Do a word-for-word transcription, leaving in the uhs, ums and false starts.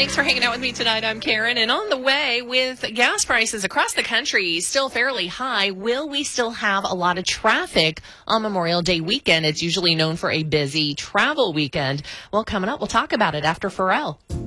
Thanks for hanging out with me tonight. I'm Karen. And on the way, with gas prices across the country still fairly high, will we still have a lot of traffic on Memorial Day weekend? It's usually known for a busy travel weekend. Well, coming up, we'll talk about it after Pharrell.